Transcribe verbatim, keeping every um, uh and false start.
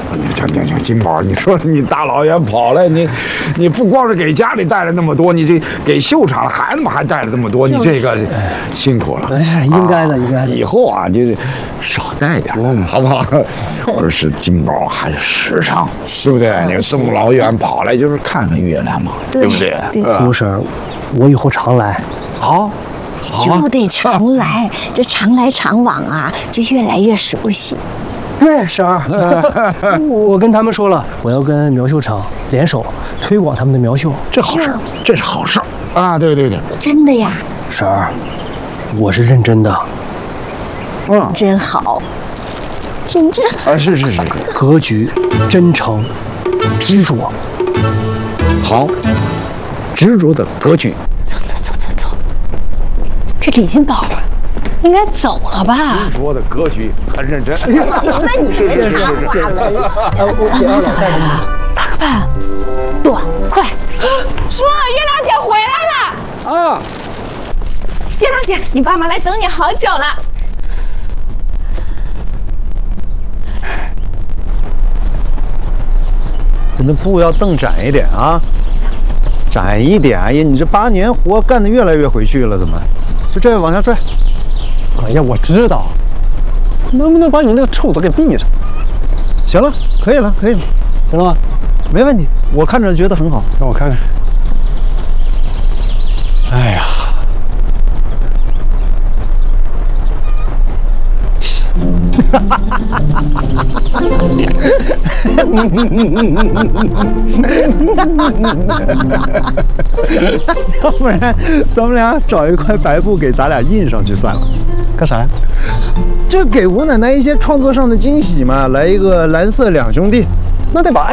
行行行，金宝，你说你大老远跑来，你你不光是给家里带了那么多，你这给秀场孩子们还带了这么多，你这个辛苦了。 是应该的，应该的。 以后啊，就是少带点，好不好？我说是金宝还是时尚，对不对？你这么老远跑来就是看看月亮嘛，对不对？ 吴婶，我以后常来。 好。 就得常来，这常来常往啊，就越来越熟悉。 对，婶儿，我跟他们说了，我要跟苗秀场联手推广他们的苗绣， 这好事，这是好事啊！对对对， 真的呀， 婶儿，我是认真的。 嗯， 真好，真真啊，是是是， 格局、真诚、执着， 好，执着的格局。 走走走走走，这李金宝应该走了吧？ 执着的格局，很认真。 行了，你别插话了。我咋办啊？咋个办？躲，快！ 说，月亮姐回来了。 啊， 月亮姐，你爸妈来等你好久了。 你的步要蹬展一点啊，展一点！哎呀，你这八年活干得越来越回去了，怎么？就这样往下拽。 哎呀，我知道，能不能把你那个臭嘴给闭上？ 行了，可以了，可以了， 行了吗？ 没问题，我看着觉得很好。 让我看看。哎呀。哈哈哈哈要不然咱们俩找一块白布给咱俩印上去算了。 干啥呀？ 就给吴奶奶一些创作上的惊喜嘛，来一个蓝色两兄弟。 那得把